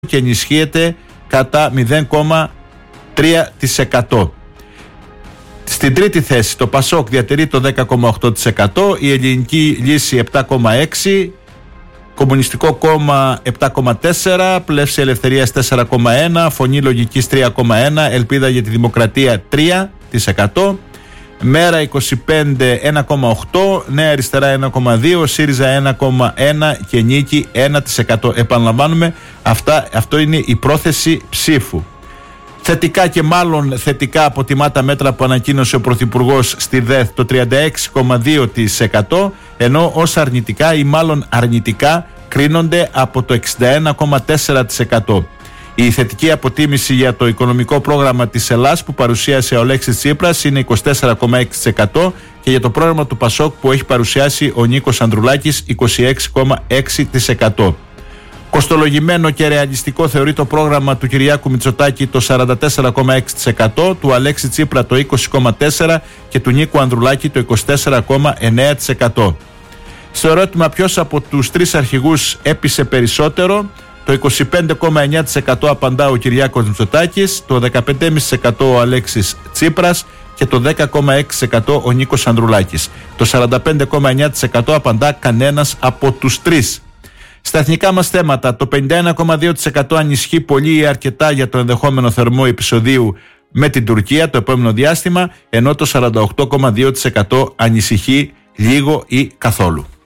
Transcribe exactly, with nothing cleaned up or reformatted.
και ενισχύεται κατά μηδέν κόμμα τρία τοις εκατό. Στην τρίτη θέση το Πασόκ διατηρεί το δέκα κόμμα οκτώ τοις εκατό, η Ελληνική Λύση επτά κόμμα έξι τοις εκατό, Κομμουνιστικό Κόμμα επτά κόμμα τέσσερα τοις εκατό, Πλεύση Ελευθερίας τέσσερα κόμμα ένα τοις εκατό, Φωνή Λογικής τρία κόμμα ένα τοις εκατό, Ελπίδα για τη Δημοκρατία τρία τοις εκατό, Μέρα είκοσι πέντε ένα κόμμα οκτώ τοις εκατό, Νέα Αριστερά ένα κόμμα δύο τοις εκατό, ΣΥΡΙΖΑ ένα κόμμα ένα τοις εκατό και Νίκη ένα τοις εκατό. Επαναλαμβάνουμε, αυτά, αυτό είναι η πρόθεση ψήφου. Θετικά και μάλλον θετικά αποτιμά τα μέτρα που ανακοίνωσε ο Πρωθυπουργός στη ΔΕΘ το τριάντα έξι κόμμα δύο τοις εκατό, ενώ ως αρνητικά ή μάλλον αρνητικά κρίνονται από το εξήντα ένα κόμμα τέσσερα τοις εκατό. Η θετική αποτίμηση για το οικονομικό πρόγραμμα της Ελλάς που παρουσίασε ο Αλέξης Τσίπρας είναι είκοσι τέσσερα κόμμα έξι τοις εκατό και για το πρόγραμμα του Πασόκ που έχει παρουσιάσει ο Νίκος Ανδρουλάκης είκοσι έξι κόμμα έξι τοις εκατό. Κοστολογημένο και ρεαλιστικό θεωρεί το πρόγραμμα του Κυριάκου Μητσοτάκη το σαράντα τέσσερα κόμμα έξι τοις εκατό, του Αλέξη Τσίπρα το είκοσι κόμμα τέσσερα τοις εκατό και του Νίκου Ανδρουλάκη το είκοσι τέσσερα κόμμα εννέα τοις εκατό. Στο ερώτημα ποιος από τους τρεις αρχηγούς έπεισε περισσότερο, το είκοσι πέντε κόμμα εννέα τοις εκατό απαντά ο Κυριάκος Μητσοτάκης, το δεκαπέντε κόμμα πέντε τοις εκατό ο Αλέξης Τσίπρας και το δέκα κόμμα έξι τοις εκατό ο Νίκος Ανδρουλάκης. Το σαράντα πέντε κόμμα εννέα τοις εκατό απαντά κανένας από τους τρεις. Στα εθνικά μας θέματα, το πενήντα ένα κόμμα δύο τοις εκατό ανισχύει πολύ ή αρκετά για το ενδεχόμενο θερμό επεισοδίου με την Τουρκία το επόμενο διάστημα, ενώ το σαράντα οκτώ κόμμα δύο τοις εκατό ανησυχεί λίγο ή καθόλου.